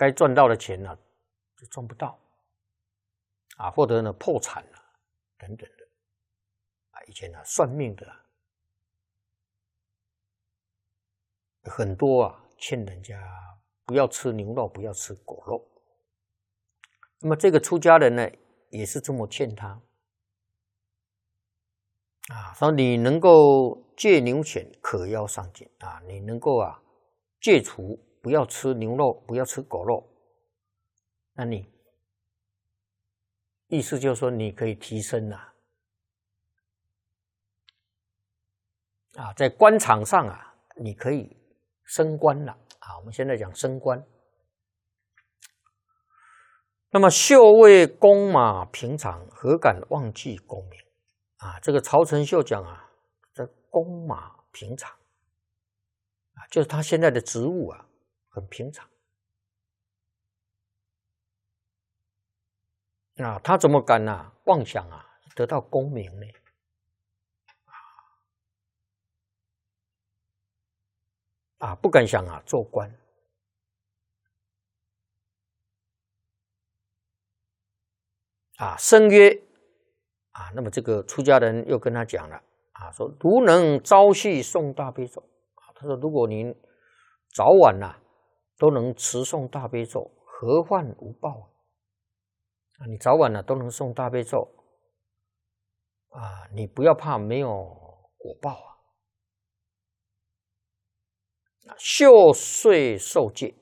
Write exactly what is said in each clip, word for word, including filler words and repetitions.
该赚到的钱呢、啊、就赚不到啊，或者呢破产了等等的啊。以前啊算命的、啊、很多啊，劝人家不要吃牛肉，不要吃狗肉。那么这个出家人呢，也是这么劝他啊，说你能够戒牛犬，可腰上紧啊，你能够啊戒除，不要吃牛肉，不要吃狗肉，那你意思就是说你可以提升啊，啊，在官场上啊，你可以升官了啊。我们现在讲升官。那么秀为公马平常，何敢忘记功名啊？这个曹承秀讲啊，这公马平常啊，就是他现在的职务啊，很平常啊，他怎么敢啊妄想啊得到功名呢？啊，不敢想啊做官。啊，生曰啊，那么这个出家人又跟他讲了啊，说如能朝夕诵大悲咒啊，他说如果您早晚呐、啊、都能持诵大悲咒，何患无报啊？你早晚呢、啊、都能诵大悲咒啊，你不要怕没有果报啊。秀遂受戒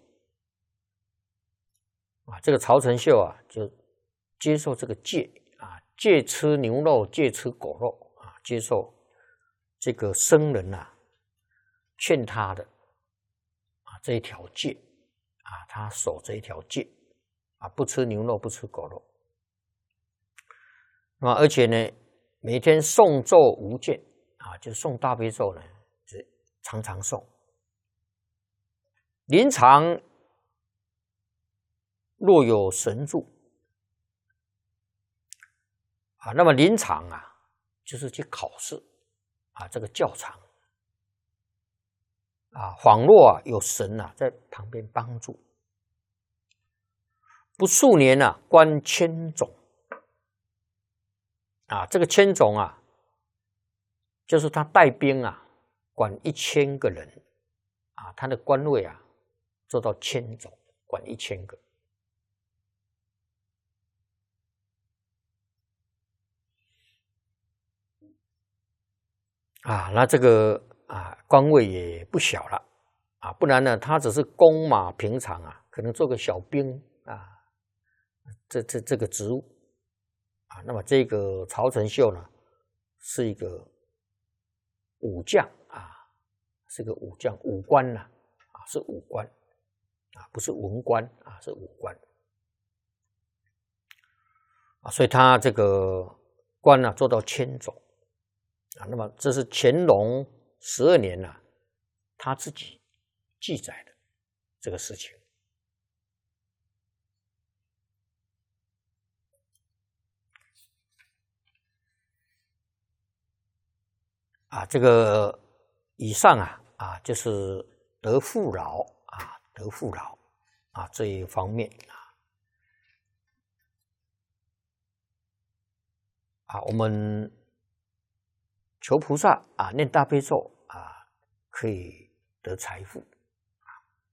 啊，这个曹承秀啊就接受这个戒啊，戒吃牛肉，戒吃狗肉啊，接受这个僧人啊劝他的啊这一条戒啊，他守这一条戒啊，不吃牛肉，不吃狗肉啊，而且呢，每天诵咒无间啊，就诵大悲咒呢，是常常诵。临场若有神助。啊，那么临场啊，就是去考试啊，这个教场啊，恍若啊有神啊在旁边帮助。不数年啊，官千总啊，这个千总啊，就是他带兵啊，管一千个人啊，他的官位啊做到千总，管一千个。啊，那这个啊官位也不小了啊，不然呢，他只是公马平常啊，可能做个小兵啊，这这这个职务啊。那么这个曹承秀呢，是一个武将啊，是个武将，武官呐 啊, 啊，是武官啊，不是文官啊，是武官啊，所以他这个官呢、啊、做到千总。啊，那么这是乾隆十二年啊，他自己记载的这个事情啊。这个以上啊啊，就是得富饶啊，得富饶啊这一方面啊啊，我们求菩萨啊，念大悲咒啊，可以得财富啊。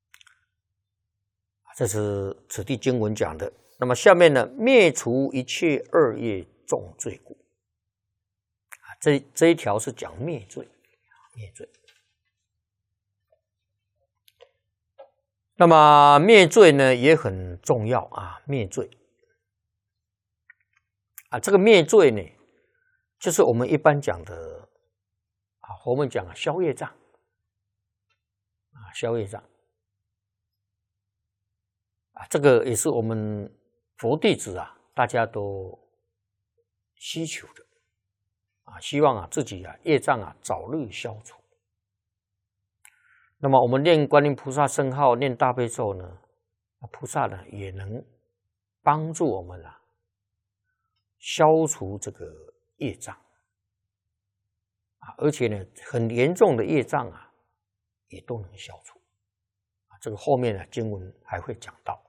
这是此地经文讲的。那么下面呢，灭除一切恶业重罪故啊，这这一条是讲灭罪，灭罪。那么灭罪呢也很重要啊，灭罪啊，这个灭罪呢，就是我们一般讲的啊，我们讲啊，消业障啊，消业障啊，这个也是我们佛弟子啊，大家都希求的啊，希望啊自己啊业障啊早日消除。那么我们念观音菩萨圣号，念大悲咒呢，菩萨呢也能帮助我们啊消除这个业障啊，而且呢很严重的业障啊也都能消除啊。这个后面呢经文还会讲到。